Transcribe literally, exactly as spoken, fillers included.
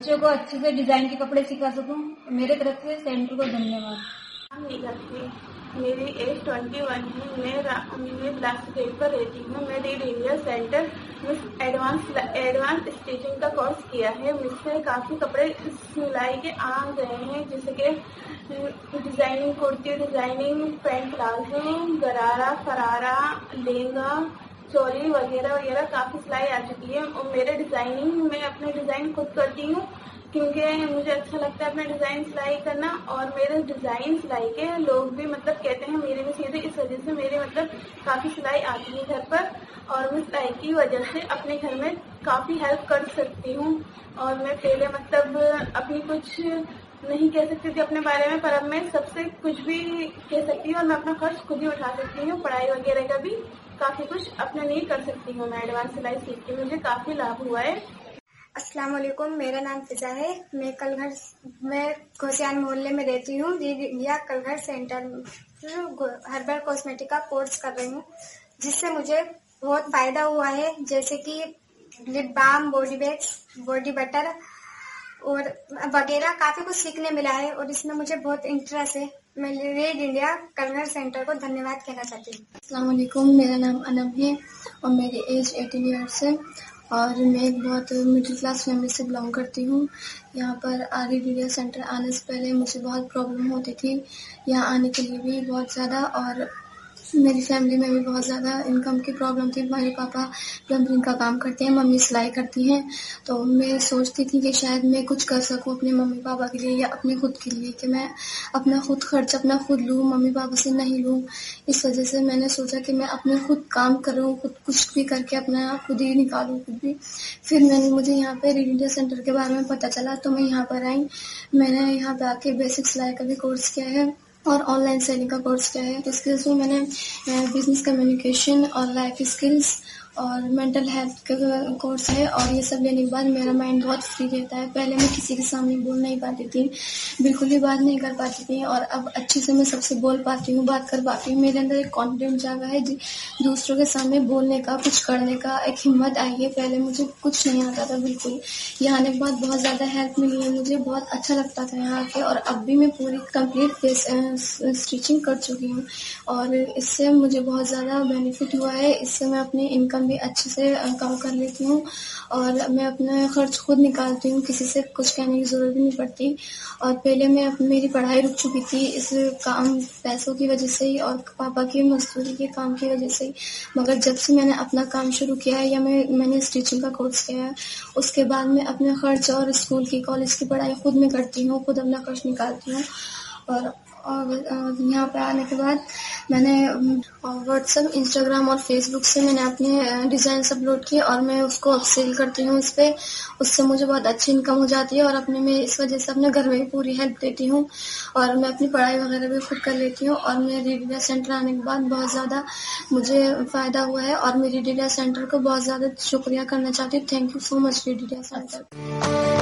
बच्चों को अच्छे से डिजाइन के कपड़े सिखा सकूं। मेरे तरफ से सेंटर को धन्यवाद। मेरी एज ट्वेंटी वन है। मैं मैं बिलासपुर गेट पर रहती हूँ। मैं रीड इंडिया सेंटर में एडवांस एडवांस स्टिचिंग का कोर्स किया है। मुझसे काफ़ी कपड़े सिलाई के आ गए हैं, जैसे कि designing kurti, designing pant palazzo, गरारा, फरारा, लहंगा, चोली वगैरह वगैरह काफ़ी सिलाई आ चुकी है। और मेरे डिज़ाइनिंग मैं अपने डिज़ाइन खुद करती हूँ, क्योंकि मुझे अच्छा लगता है अपना डिज़ाइन सिलाई करना। और मेरे डिज़ाइन सिलाई के लोग भी मतलब कहते हैं मेरे में सीधे, इस वजह से मेरे मतलब काफ़ी सिलाई आती है घर पर। और मैं सिलाई की वजह से अपने घर में काफ़ी हेल्प कर सकती हूँ। और मैं पहले मतलब अपनी कुछ नहीं कह सकती थी अपने बारे में, पर अब मैं सबसे कुछ भी कह सकती हूँ और मैं अपना खर्च खुद ही उठा सकती हूँ। पढ़ाई वगैरह का भी काफ़ी कुछ अपने लिए कर सकती हूँ। मैं एडवांस सिलाई सीख के मुझे काफ़ी लाभ हुआ है। अस्सलाम वालेकुम, मेरा नाम फिजा है। मैं कलघर मैं घोसियान मोहल्ले में रहती हूँ। या कलघर सेंटर हर्बल कॉस्मेटिक का कोर्स कर रही हूँ, जिससे मुझे बहुत फायदा हुआ है, जैसे कि lip balm, body bags, body butter और वगैरह काफी कुछ सीखने मिला है। और इसमें मुझे बहुत इंटरेस्ट है। मैं रीड इंडिया कलघर सेंटर को धन्यवाद कहना चाहती हूँ। अस्सलाम वालेकुम, मेरा नाम अनम है और मेरी एज अठारह ईयर्स है और मैं एक बहुत मिडिल क्लास फैमिली से बिलोंग करती हूँ। यहाँ पर आर इंडिया सेंटर आने से पहले मुझे बहुत प्रॉब्लम होती थी यहाँ आने के लिए भी बहुत ज़्यादा, और मेरी फैमिली में भी बहुत ज़्यादा इनकम की प्रॉब्लम थी। मेरे पापा प्लम्बिंग का काम करते हैं, मम्मी सिलाई करती हैं। तो मैं सोचती थी कि शायद मैं कुछ कर सकूं अपने मम्मी पापा के लिए या अपने खुद के लिए, कि मैं अपना खुद खर्च अपना खुद लूं, मम्मी पापा से नहीं लूं। इस वजह से मैंने सोचा कि मैं अपने खुद काम करूं, खुद कुछ भी करके अपना खुद ही निकालूं खुद भी। फिर मैंने मुझे यहाँ पे रीड इंडिया सेंटर के बारे में पता चला, तो मैं यहाँ पर आई। मैंने यहाँ पे आके बेसिक सिलाई का भी कोर्स किया है और ऑनलाइन सेलिंग का कोर्स किया है। स्किल्स में मैंने बिजनेस कम्युनिकेशन और लाइफ स्किल्स और मेंटल हेल्थ का कोर्स है। और ये सब लेने के बाद मेरा माइंड बहुत फ्री रहता है। पहले मैं किसी के सामने बोल नहीं पाती थी, बिल्कुल भी बात नहीं कर पाती थी, और अब अच्छे से मैं सबसे बोल पाती हूँ, बात कर पाती हूँ। मेरे अंदर एक कॉन्फिडेंस जागा है दूसरों के सामने बोलने का, कुछ करने का, एक हिम्मत आई है। पहले मुझे कुछ नहीं आता था बिल्कुल। यहाँ आने के बाद बहुत ज़्यादा हेल्प मिली है, मुझे बहुत अच्छा लगता था यहाँ के। और अब भी मैं पूरी कंप्लीट स्टिचिंग कर चुकी हूँ और इससे मुझे बहुत ज़्यादा बेनिफिट हुआ है। इससे मैं अपनी इनकम भी अच्छे से कम कर लेती हूँ और मैं अपना खर्च खुद निकालती हूँ, किसी से कुछ कहने की ज़रूरत भी नहीं पड़ती। और पहले मैं मेरी पढ़ाई रुक चुकी थी इस काम पैसों की वजह से ही और पापा की मजदूरी के काम की वजह से ही, मगर जब से मैंने अपना काम शुरू किया है या मैं मैंने स्टिचिंग का कोर्स किया है, उसके बाद मैं अपने खर्च और स्कूल की कॉलेज की पढ़ाई खुद में करती हूँ, खुद अपना खर्च निकालती हूँ। और और यहाँ पे आने के बाद मैंने व्हाट्सएप, इंस्टाग्राम और फेसबुक से मैंने अपने डिज़ाइंस अपलोड किए और मैं उसको अब सेल करती हूँ इस पर। उससे मुझे बहुत अच्छी इनकम हो जाती है और अपने में इस वजह से अपने घर में भी पूरी हेल्प देती हूँ और मैं अपनी पढ़ाई वगैरह भी खुद कर लेती हूँ। और मेरे रीड इंडिया सेंटर आने के बाद बहुत ज़्यादा मुझे फ़ायदा हुआ है और मेरी रीड इंडिया सेंटर को बहुत ज़्यादा शुक्रिया करना चाहती हूँ। Thank you so much read India centre.